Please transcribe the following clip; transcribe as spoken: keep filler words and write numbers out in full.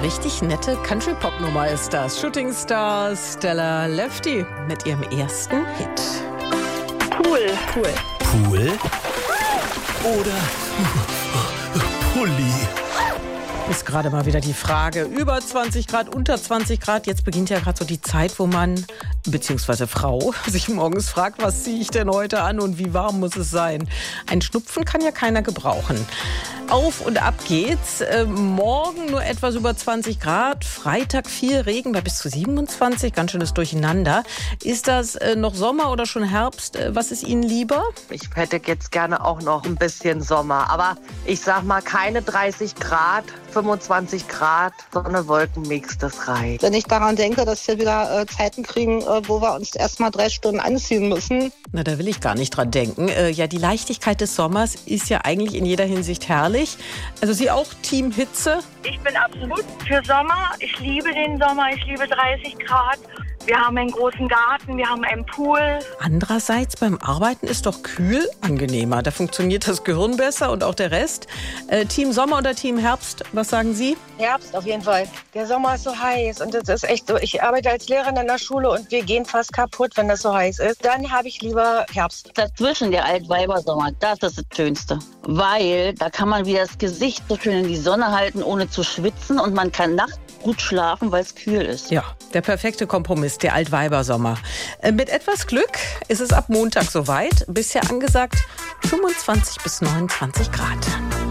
richtig nette Country-Pop-Nummer ist das. Shooting Star Stella Lefty mit ihrem ersten Hit. Pool. Pool. Pool oder Pulli? Ist gerade mal wieder die Frage. Über zwanzig Grad, unter zwanzig Grad. Jetzt beginnt ja gerade so die Zeit, wo man, beziehungsweise Frau, sich morgens fragt, was ziehe ich denn heute an und wie warm muss es sein? Ein Schnupfen kann ja keiner gebrauchen. Auf und ab geht's. Äh, morgen nur etwas über zwanzig Grad. Freitag viel Regen bei bis zu siebenundzwanzig. Ganz schönes Durcheinander. Ist das äh, noch Sommer oder schon Herbst? Äh, was ist Ihnen lieber? Ich hätte jetzt gerne auch noch ein bisschen Sommer. Aber ich sag mal, keine dreißig Grad, fünfundzwanzig Grad, Sonne, Wolkenmix, das reicht. Wenn ich daran denke, dass wir wieder äh, Zeiten kriegen, äh, wo wir uns erst mal drei Stunden anziehen müssen. Na, da will ich gar nicht dran denken. Äh, ja, die Leichtigkeit des Sommers ist ja eigentlich in jeder Hinsicht herrlich. Also Sie auch Team Hitze? Ich bin absolut für Sommer. Ich liebe den Sommer. Ich liebe dreißig Grad. Wir haben einen großen Garten, wir haben einen Pool. Andererseits, beim Arbeiten ist doch kühl angenehmer. Da funktioniert das Gehirn besser und auch der Rest. Äh, Team Sommer oder Team Herbst, was sagen Sie? Herbst auf jeden Fall. Der Sommer ist so heiß und das ist echt so. Ich arbeite als Lehrerin in der Schule und wir gehen fast kaputt, wenn das so heiß ist. Dann habe ich lieber Herbst. Dazwischen der Altweibersommer, das ist das Schönste. Weil da kann man wieder das Gesicht so schön in die Sonne halten, ohne zu schwitzen. Und man kann nachts gut schlafen, weil es kühl ist. Ja, der perfekte Kompromiss, der Altweibersommer. Äh, mit etwas Glück ist es ab Montag soweit. Bisher angesagt fünfundzwanzig bis neunundzwanzig Grad.